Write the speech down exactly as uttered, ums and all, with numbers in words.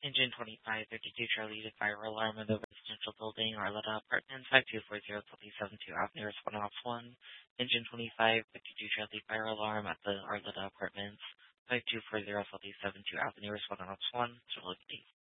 Engine twenty-five fifty-two Charlie to fire alarm of the residential building, Arleta Apartments, five two four zero Southeast seventy-two Avenue, response one. Engine twenty-five fifty-two Charlie fire alarm at the Arleta Apartments, five two four zero Southeast seventy-two Avenue, response one.